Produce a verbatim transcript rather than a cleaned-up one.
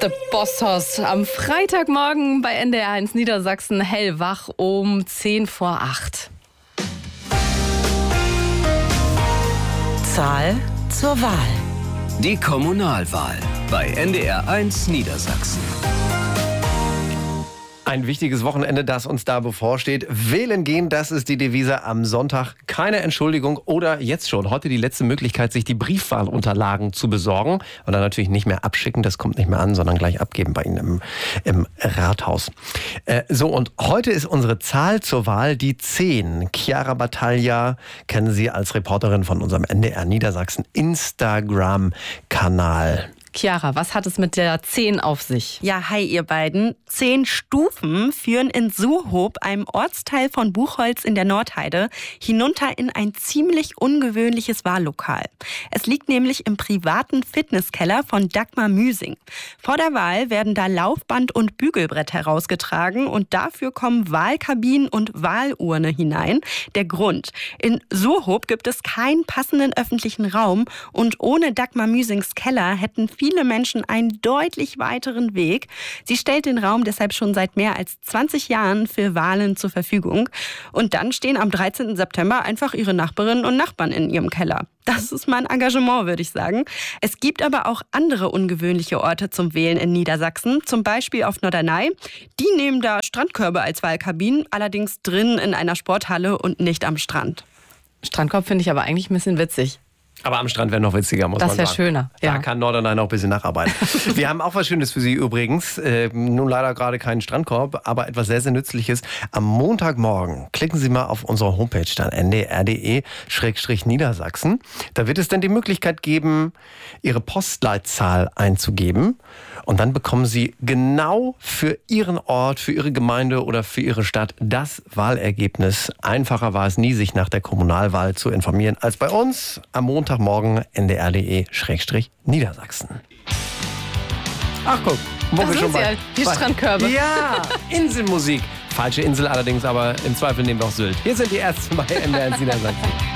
The Boss am Freitagmorgen bei N D R eins Niedersachsen hellwach um zehn vor acht. Zahl zur Wahl. Die Kommunalwahl bei N D R eins Niedersachsen. Ein wichtiges Wochenende, das uns da bevorsteht. Wählen gehen, das ist die Devise am Sonntag. Keine Entschuldigung oder jetzt schon heute die letzte Möglichkeit, sich die Briefwahlunterlagen zu besorgen. Und dann natürlich nicht mehr abschicken, das kommt nicht mehr an, sondern gleich abgeben bei Ihnen im, im Rathaus. Äh, so, und heute ist unsere Zahl zur Wahl die zehn. Chiara Battaglia kennen Sie als Reporterin von unserem N D R Niedersachsen Instagram-Kanal. Chiara, was hat es mit der zehn auf sich? Ja, hi ihr beiden. Zehn Stufen führen in Suhob, einem Ortsteil von Buchholz in der Nordheide, hinunter in ein ziemlich ungewöhnliches Wahllokal. Es liegt nämlich im privaten Fitnesskeller von Dagmar Müsing. Vor der Wahl werden da Laufband und Bügelbrett herausgetragen und dafür kommen Wahlkabinen und Wahlurne hinein. Der Grund: In Suhob gibt es keinen passenden öffentlichen Raum und ohne Dagmar Müsings Keller hätten viele Menschen einen deutlich weiteren Weg. Sie stellt den Raum deshalb schon seit mehr als zwanzig Jahren für Wahlen zur Verfügung. Und dann stehen am dreizehnten September einfach ihre Nachbarinnen und Nachbarn in ihrem Keller. Das ist mein Engagement, würde ich sagen. Es gibt aber auch andere ungewöhnliche Orte zum Wählen in Niedersachsen, zum Beispiel auf Norderney. Die nehmen da Strandkörbe als Wahlkabinen, allerdings drin in einer Sporthalle und nicht am Strand. Strandkorb finde ich aber eigentlich ein bisschen witzig. Aber am Strand wäre noch witziger, muss das man sagen. Das wäre schöner. Da ja. kann Norderney noch ein bisschen nacharbeiten. Wir haben auch was Schönes für Sie übrigens. Äh, nun leider gerade keinen Strandkorb, aber etwas sehr, sehr Nützliches. Am Montagmorgen klicken Sie mal auf unsere Homepage dann n d r punkt d e Schrägstrich Niedersachsen. Da wird es dann die Möglichkeit geben, Ihre Postleitzahl einzugeben. Und dann bekommen Sie genau für Ihren Ort, für Ihre Gemeinde oder für Ihre Stadt das Wahlergebnis. Einfacher war es nie, sich nach der Kommunalwahl zu informieren, als bei uns am Montagmorgen n d r punkt d e Schrägstrich Niedersachsen. Ach guck, wo da wir sind schon sie bei, halt, die bei, Strandkörbe. Ja, Inselmusik. Falsche Insel allerdings, aber im Zweifel nehmen wir auch Sylt. Hier sind die Ärzte bei N D R eins Niedersachsen.